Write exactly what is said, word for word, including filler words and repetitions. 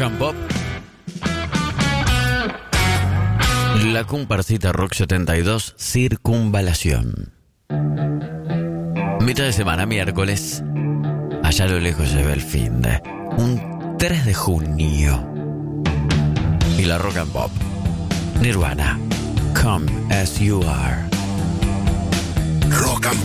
and Pop. La comparsita Rock setenta y dos, Circunvalación. Mitad de semana, miércoles. Allá a lo lejos se ve el fin de un tres de junio. Y la Rock and Pop. Nirvana. Come as you are. Rock and